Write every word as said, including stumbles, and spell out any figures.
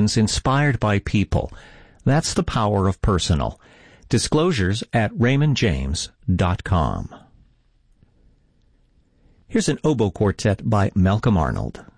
conversations inspired by people. That's the power of personal. Disclosures at raymond james dot com. Here's an oboe quartet by Malcolm Arnold.